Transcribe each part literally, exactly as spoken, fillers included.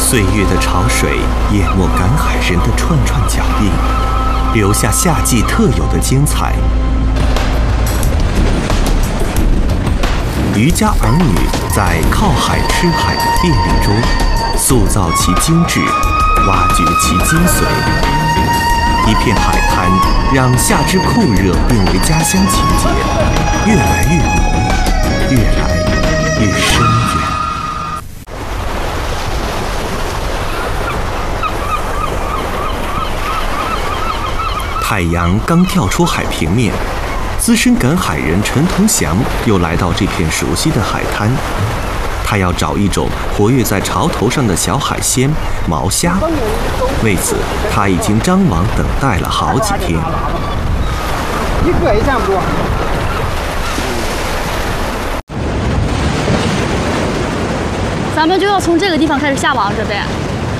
岁月的潮水淹没赶海人的串串脚印，留下夏季特有的精彩。渔家儿女在靠海吃海的便利中，塑造其精致，挖掘其精髓。一片海滩，让夏之酷热变为家乡情节，越来越浓，越来越深远。太阳刚跳出海平面，资深赶海人陈同祥又来到这片熟悉的海滩。他要找一种活跃在潮头上的小海鲜毛虾，为此他已经张网等待了好几天。 一个也占不住。 咱们就要从这个地方开始下网，这边。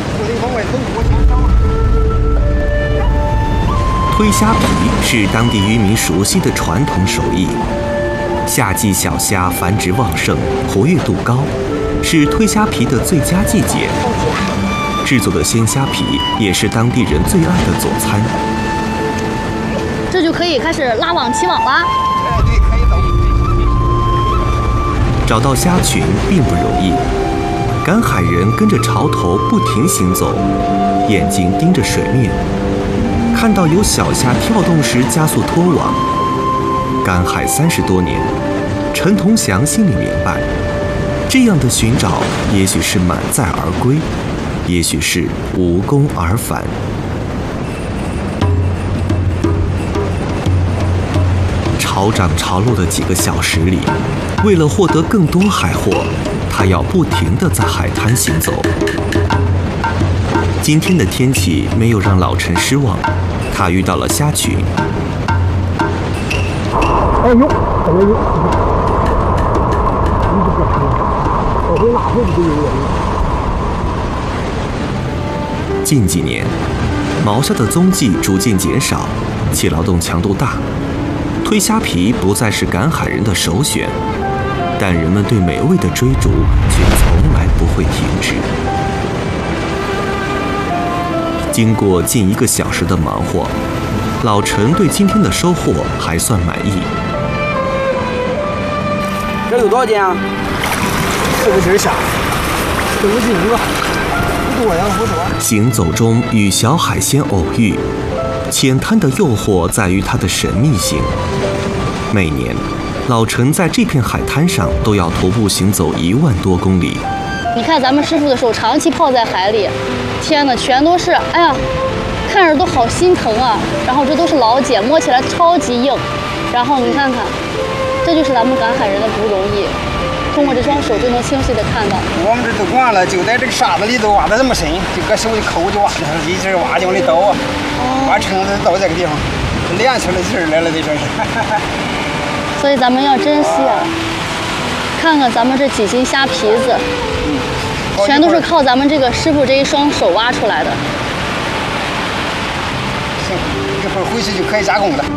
推虾皮是当地渔民熟悉的传统手艺。夏季小虾繁殖旺盛，活跃度高，是推虾皮的最佳季节。制作的鲜虾皮也是当地人最爱的佐餐。 这就可以开始拉网起网啦。 对，可以走。 找到虾群并不容易，赶海人跟着潮头不停行走，眼睛盯着水面，看到有小虾跳动时加速拖网。赶海三十多年，陈同祥心里明白，这样的寻找也许是满载而归，也许是无功而返。潮涨潮落的几个小时里，为了获得更多海货，他要不停地在海滩行走。今天的天气没有让老陈失望，他遇到了虾群。 哎呦，怎么有？我会哪会不有人？ 近几年，毛虾的踪迹逐渐减少，其劳动强度大，推虾皮不再是赶海人的首选，但人们对美味的追逐却从来不会停止。经过近一个小时的忙活，老陈对今天的收获还算满意。 这有多少斤啊？四五斤虾，四五斤一个，不多呀，不多。 行走中与小海鲜偶遇，浅滩的诱惑在于它的神秘性。每年，老陈在这片海滩上都要徒步行走一万多公里。 你看咱们师傅的手长期泡在海里，天哪，全都是，哎呀，看着都好心疼啊。然后这都是老茧，摸起来超级硬。然后你看看，这就是咱们赶海人的不容易，通过这双手就能清晰地看到。 我们这都惯了，就在这个沙子里头挖得这么深，就搁手一抠就挖的，一直挖就往里倒啊，挖撑的到这个地方，练出来劲儿来了，这真是。 所以咱们要珍惜啊！看看咱们这几斤虾皮子，全都是靠咱们这个师傅这一双手挖出来的。 行，一会儿回去就可以加工了。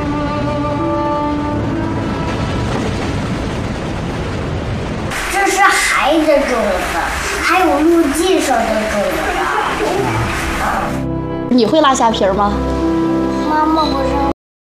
这是海的种子，还有陆地上的种子。 你会拉虾皮吗？ 妈妈不是